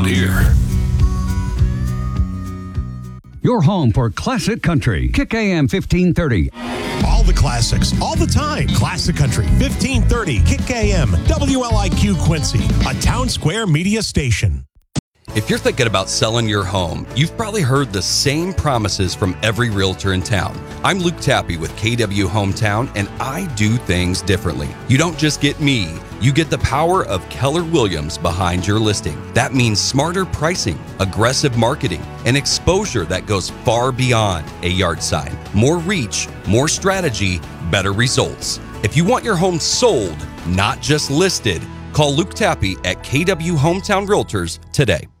here. Your home for classic country. Kick AM 1530. All the classics, all the time. Classic Country, 1530, Kick AM, WLIQ Quincy, a Town Square media station. If you're thinking about selling your home, you've probably heard the same promises from every realtor in town. I'm Luke Tappy with KW Hometown, and I do things differently. You don't just get me, you get the power of Keller Williams behind your listing. That means smarter pricing, aggressive marketing, and exposure that goes far beyond a yard sign. More reach, more strategy, better results. If you want your home sold, not just listed, call Luke Tappy at KW Hometown Realtors today.